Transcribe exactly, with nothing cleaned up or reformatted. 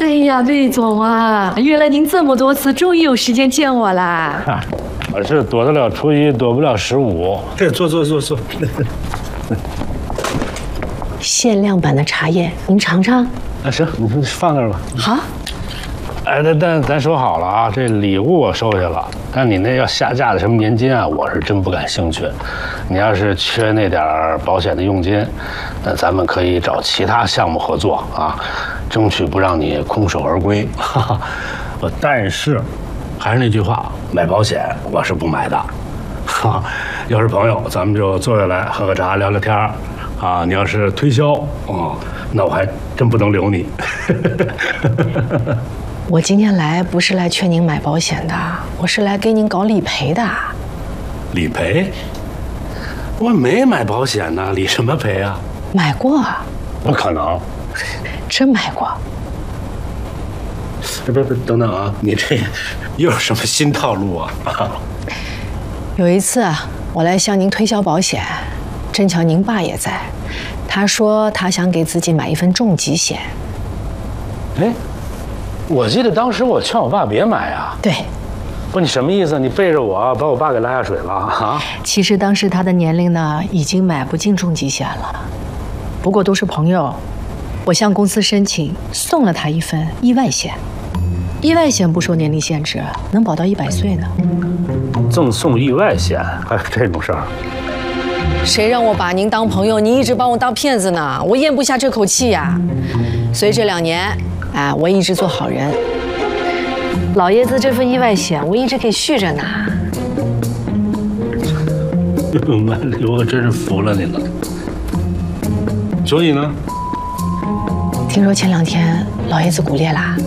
哎呀，魏总啊，约了您这么多次，终于有时间见我啦！ 我是躲得了初一，躲不了十五。 这坐坐坐坐。 限量版的茶叶，您尝尝。 那行，你放那儿吧。 好。 哎，但但咱说好了啊，这礼物我收下了，但你那要下架的什么年金啊，我是真不感兴趣。你要是缺那点保险的佣金，那咱们可以找其他项目合作啊，争取不让你空手而归。哈哈，但是，还是那句话，买保险我是不买的。哈，要是朋友，咱们就坐下来喝个茶，聊聊天儿。啊，你要是推销啊，那我还真不能留你。 我今天来不是来劝您买保险的，我是来给您搞理赔的。 理赔？我没买保险呢，理什么赔啊？ 买过？ 不可能， 真买过。 不不不，等等啊，你这又是什么新套路啊？ 有一次我来向您推销保险，正巧您爸也在，他说他想给自己买一份重疾险。 哎。我记得当时我劝我爸别买啊。 对， 不，你什么意思？你背着我把我爸给拉下水了啊？ 其实当时他的年龄呢，已经买不进重疾险了。不过都是朋友，我向公司申请，送了他一份意外险。意外险不受年龄限制，能保到一百岁呢。 赠送意外险，还有这种事儿？ 谁让我把您当朋友，您一直把我当骗子呢？我咽不下这口气呀。所以这两年。哎，我一直做好人。老爷子这份意外险，我一直给续着呢。 满流，我真是服了你了。所以呢？ 听说前两天老爷子骨裂啦。